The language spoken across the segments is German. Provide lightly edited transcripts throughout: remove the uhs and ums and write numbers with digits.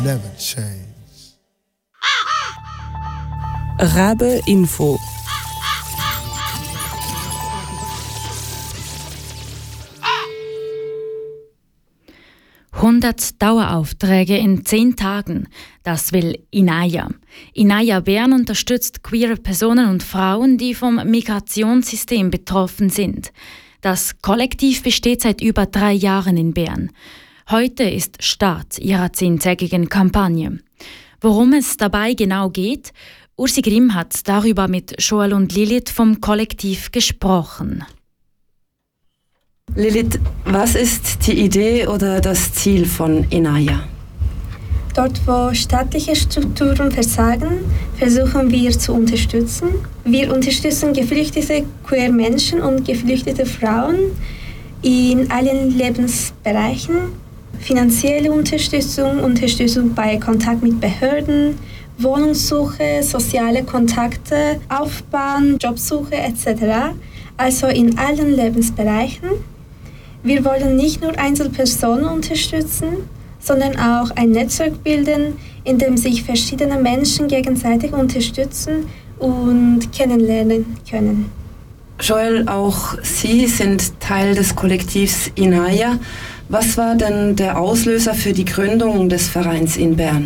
never change. Rabe Info. Daueraufträge in 10 Tagen. Das will Inaya. Inaya Bern unterstützt queere Personen und Frauen, die vom Migrationssystem betroffen sind. Das Kollektiv besteht seit über 3 Jahren in Bern. Heute ist Start ihrer 10-tägigen Kampagne. Worum es dabei genau geht? Ursi Grimm hat darüber mit Joel und Lilith vom Kollektiv gesprochen. Lilith, was ist die Idee oder das Ziel von Inaya? Dort, wo staatliche Strukturen versagen, versuchen wir zu unterstützen. Wir unterstützen geflüchtete queer Menschen und geflüchtete Frauen in allen Lebensbereichen. Finanzielle Unterstützung, Unterstützung bei Kontakt mit Behörden, Wohnungssuche, soziale Kontakte aufbauen, Jobsuche etc. Also in allen Lebensbereichen. Wir wollen nicht nur Einzelpersonen unterstützen, sondern auch ein Netzwerk bilden, in dem sich verschiedene Menschen gegenseitig unterstützen und kennenlernen können. Joel, auch Sie sind Teil des Kollektivs Inaya. Was war denn der Auslöser für die Gründung des Vereins in Bern?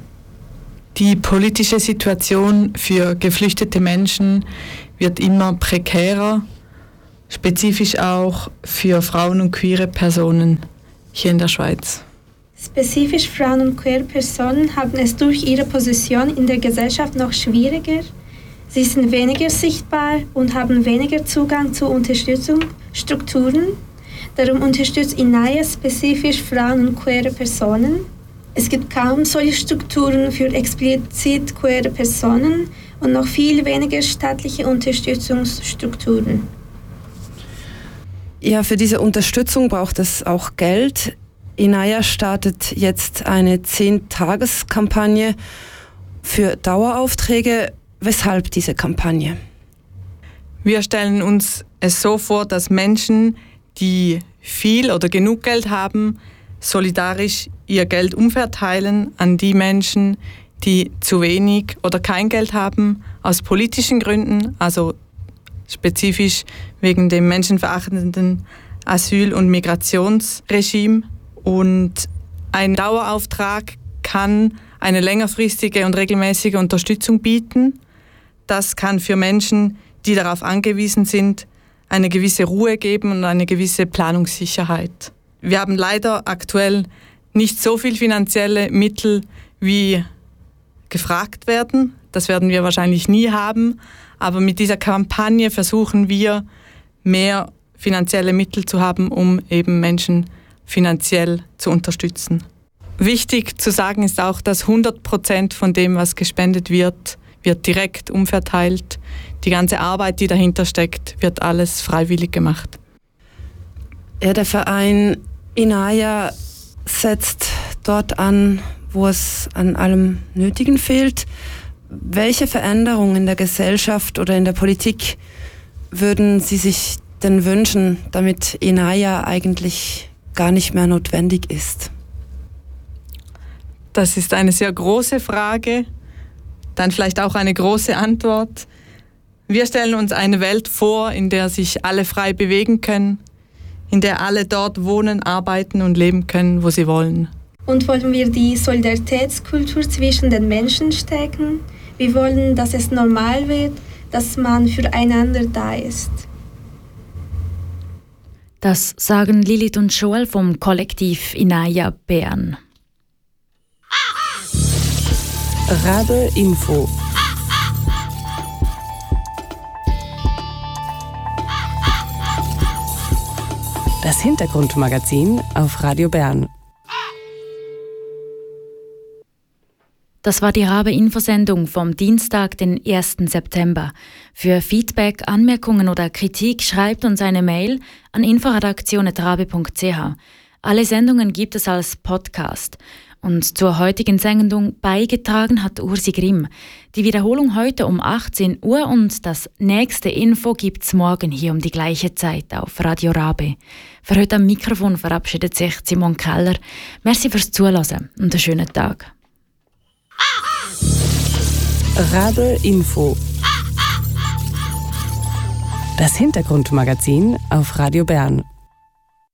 Die politische Situation für geflüchtete Menschen wird immer prekärer, spezifisch auch für Frauen und queere Personen hier in der Schweiz. Spezifisch Frauen und queere Personen haben es durch ihre Position in der Gesellschaft noch schwieriger. Sie sind weniger sichtbar und haben weniger Zugang zu Unterstützungsstrukturen. Darum unterstützt Inaya spezifisch Frauen und queere Personen. Es gibt kaum solche Strukturen für explizit queere Personen und noch viel weniger staatliche Unterstützungsstrukturen. Ja, für diese Unterstützung braucht es auch Geld. Inaya startet jetzt eine 10-Tages-Kampagne für Daueraufträge. Weshalb diese Kampagne? Wir stellen uns es so vor, dass Menschen, die viel oder genug Geld haben, solidarisch ihr Geld umverteilen an die Menschen, die zu wenig oder kein Geld haben, aus politischen Gründen, also spezifisch wegen dem menschenverachtenden Asyl- und Migrationsregime. Und ein Dauerauftrag kann eine längerfristige und regelmäßige Unterstützung bieten. Das kann für Menschen, die darauf angewiesen sind, eine gewisse Ruhe geben und eine gewisse Planungssicherheit. Wir haben leider aktuell nicht so viel finanzielle Mittel, wie gefragt werden. Das werden wir wahrscheinlich nie haben. Aber mit dieser Kampagne versuchen wir, mehr finanzielle Mittel zu haben, um eben Menschen finanziell zu unterstützen. Wichtig zu sagen ist auch, dass 100% von dem, was gespendet wird direkt umverteilt. Die ganze Arbeit, die dahinter steckt, wird alles freiwillig gemacht. Ja, der Verein Inaya setzt dort an, wo es an allem Nötigen fehlt. Welche Veränderungen in der Gesellschaft oder in der Politik würden Sie sich denn wünschen, damit Inaya eigentlich gar nicht mehr notwendig ist? Das ist eine sehr große Frage, dann vielleicht auch eine große Antwort. Wir stellen uns eine Welt vor, in der sich alle frei bewegen können, in der alle dort wohnen, arbeiten und leben können, wo sie wollen. Und wollen wir die Solidaritätskultur zwischen den Menschen stärken? Wir wollen, dass es normal wird, dass man füreinander da ist. Das sagen Lilith und Joel vom Kollektiv Inaya Bern. Rabe Info. Das Hintergrundmagazin auf Radio Bern. Das war die Rabe-Infosendung vom Dienstag, den 1. September. Für Feedback, Anmerkungen oder Kritik schreibt uns eine Mail an info@rabe.ch. Alle Sendungen gibt es als Podcast. Und zur heutigen Sendung beigetragen hat Ursi Grimm. Die Wiederholung heute um 18 Uhr und das nächste Info gibt's morgen hier um die gleiche Zeit auf Radio Rabe. Für heute am Mikrofon verabschiedet sich Simon Keller. Merci fürs Zuhören und einen schönen Tag. Rabe Info. Das Hintergrundmagazin auf Radio Bern.